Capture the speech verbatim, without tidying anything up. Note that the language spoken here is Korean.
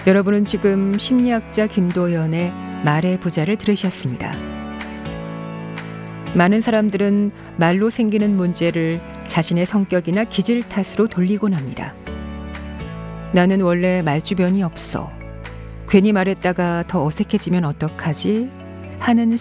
여러분은 지금 심리학자 김도연의 말의 부자를 들으셨습니다. 많은 사람들은 말로 생기는 문제를 자신의 성격이나 기질 탓으로 돌리곤 합니다. 나는 원래 말주변이 없어. 괜히 말했다가 더 어색해지면 어떡하지? 하는